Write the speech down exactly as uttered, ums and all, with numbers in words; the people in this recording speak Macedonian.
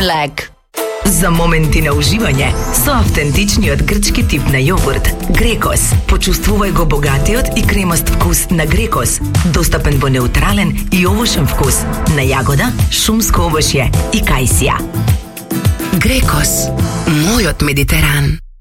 mlek. За моменти на уживање со автентичниот грчки тип на јогурт Грекос. Почувствувај го богатиот и кремаст вкус на Грекос, достапен во неутрален и овошен вкус на јагода, шумско овошје и кајсија. Грекос, мојот Медитеран.